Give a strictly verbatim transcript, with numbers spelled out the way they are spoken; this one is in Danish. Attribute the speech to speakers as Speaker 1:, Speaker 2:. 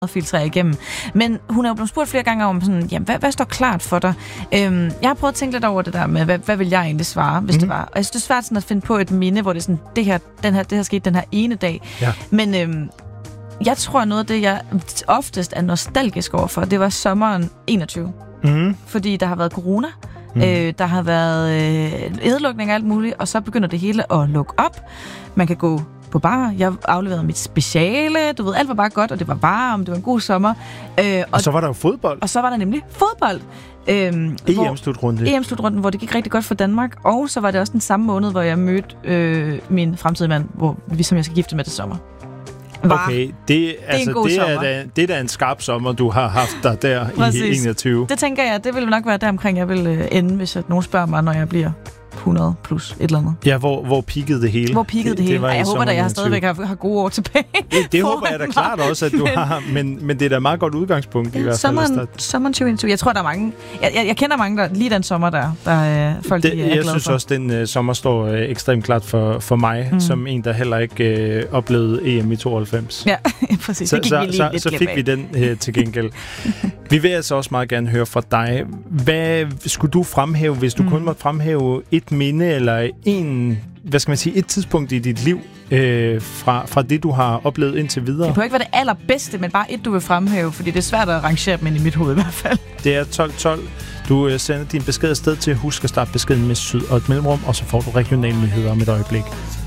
Speaker 1: at filtrere igennem. Men hun er jo blevet spurgt flere gange om, sådan, jamen, hvad, hvad står klart for dig? Øhm, jeg har prøvet at tænke lidt over det der med, hvad, hvad vil jeg egentlig svare, hvis mm. det var? Og jeg synes, det er svært sådan at finde på et minde, hvor det er sådan, det her, den her, det her skete den her ene dag.
Speaker 2: Ja.
Speaker 1: Men øhm, jeg tror, noget af det, jeg oftest er nostalgisk overfor, det var sommeren enogtyve.
Speaker 2: Mm.
Speaker 1: Fordi der har været corona,
Speaker 2: mm.
Speaker 1: øh, der har været øh, nedlukning og alt muligt, og så begynder det hele at lukke op. Man kan gå på bar. Jeg afleverede mit speciale. Du ved, alt var bare godt, og det var varmt. Det var en god sommer.
Speaker 2: Øh, og, og så var der jo fodbold.
Speaker 1: Og så var der nemlig fodbold. Øhm,
Speaker 2: E M-slutrunden.
Speaker 1: E M-slutrunden, hvor det gik rigtig godt for Danmark. Og så var det også den samme måned, hvor jeg mødte øh, min fremtidige mand, hvor vi, som jeg skal gifte med til sommer. Var. Okay,
Speaker 2: det, det, altså,
Speaker 1: er,
Speaker 2: det, er da, det er da en skarp sommer, du har haft der, der i enogtyve.
Speaker 1: Det tænker jeg, det vil nok være deromkring, jeg vil øh, ende, hvis at nogen spørger mig, når jeg bliver hundrede plus et eller andet.
Speaker 2: Ja, hvor, hvor peakede det hele?
Speaker 1: Hvor peakede det, det hele? Det Ej, jeg håber da, jeg stadigvæk har, har gode år tilbage.
Speaker 2: Det, det håber jeg da klart også, at du men, har, men, men det er da et meget godt udgangspunkt ja, i hvert fald.
Speaker 1: Sommeren, sommeren tyve enogtyve. Jeg tror, der er mange... Jeg, jeg, jeg kender mange, der lige den sommer, der, der øh, folk
Speaker 2: det,
Speaker 1: de er
Speaker 2: Jeg
Speaker 1: glade
Speaker 2: synes
Speaker 1: for.
Speaker 2: også, den øh, sommer står øh, ekstremt klart for, for mig, mm. som en, der heller ikke øh, oplevede E M i tooghalvfems.
Speaker 1: Ja, præcis.
Speaker 2: Så,
Speaker 1: det gik
Speaker 2: så,
Speaker 1: vi lige
Speaker 2: så,
Speaker 1: lidt
Speaker 2: så fik vi den øh, til gengæld. Vi vil altså også meget gerne høre fra dig. Hvad skulle du fremhæve, hvis du mm. kun måtte fremhæve et minde, eller en, hvad skal man sige, et tidspunkt i dit liv, øh, fra, fra det, du har oplevet indtil videre?
Speaker 1: Det kan ikke være det allerbedste, men bare et, du vil fremhæve, fordi det er svært at rangere dem ind i mit hoved i hvert fald.
Speaker 2: Det er tolv tolv. Du øh, sender din besked afsted til husk at starte beskeden med syd og et mellemrum, og så får du regionale nyheder om et øjeblik.